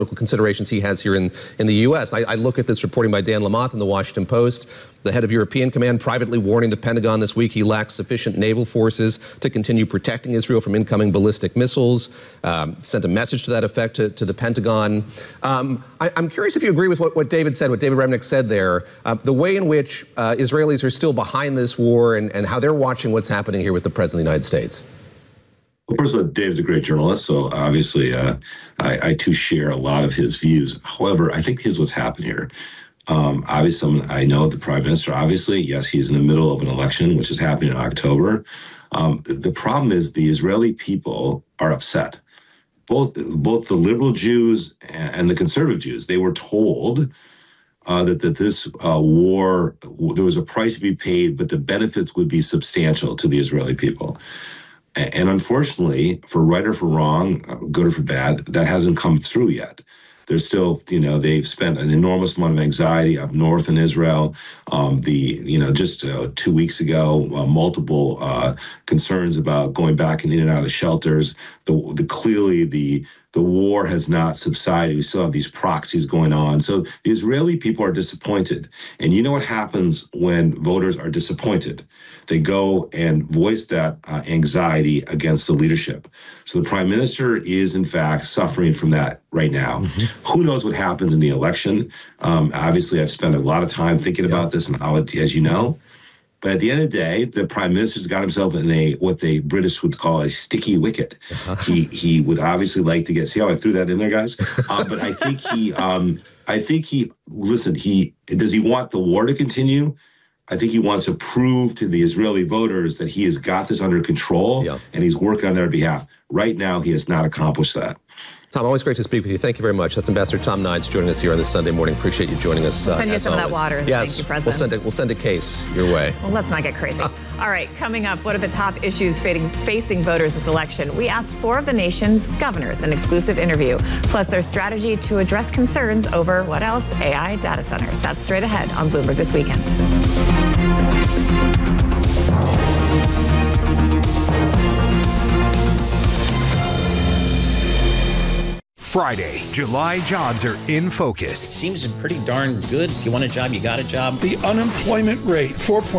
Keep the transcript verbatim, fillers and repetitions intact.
considerations he has here in, in the U S. I, I look at this reporting by Dan Lamothe in the Washington Post, the head of European Command privately warning the Pentagon this week he lacks sufficient naval forces to continue protecting Israel from incoming ballistic missiles, um, sent a message to that effect to, to the Pentagon. Um, I, I'm curious if you agree with what, what David said, what David Remnick said there, uh, the way in which uh, Israelis are still behind this war and, and how they're watching what's happening here with the President of the United States. Well, first of all, Dave's a great journalist, so obviously uh, I, I too share a lot of his views. However, I think here's what's happened here. Um, obviously, I know the Prime Minister, obviously, yes, he's in the middle of an election, which is happening in October. Um, the problem is the Israeli people are upset. Both, both the liberal Jews and the conservative Jews, they were told uh, that, that this uh, war, there was a price to be paid, but the benefits would be substantial to the Israeli people. And unfortunately, for right or for wrong, good or for bad, that hasn't come through yet. There's still, you know, they've spent an enormous amount of anxiety up north in Israel. Um, the, you know, just uh, two weeks ago, uh, multiple uh, concerns about going back and in and out of shelters. The, the clearly the the war has not subsided. We still have these proxies going on. So the Israeli people are disappointed. And you know what happens when voters are disappointed? They go and voice that uh, anxiety against the leadership. So the prime minister is, in fact, suffering from that right now. Mm-hmm. Who knows what happens in the election? Um, obviously, I've spent a lot of time thinking yeah. about this, and how it, as you know. But at the end of the day, the prime minister's got himself in a what the British would call a sticky wicket. Uh-huh. He he would obviously like to get. See how I threw that in there, guys? Um, but I think he, um, I think he. Listen, he does he want the war to continue? I think he wants to prove to the Israeli voters that he has got this under control, yeah. and he's working on their behalf. Right now, he has not accomplished that. Tom, always great to speak with you. Thank you very much. That's Ambassador Tom Nides joining us here on this Sunday morning. Appreciate you joining us. We'll send uh, you some always. of that water. Yes, Thank you, President. We'll send, a, we'll send a case your way. Well, let's not get crazy. All right, coming up, what are the top issues facing, facing voters this election? We asked four of the nation's governors an exclusive interview, plus their strategy to address concerns over, what else? A I data centers. That's straight ahead on Bloomberg This Weekend. Friday, July jobs are in focus. It seems pretty darn good. If you want a job, you got a job. The unemployment rate, four point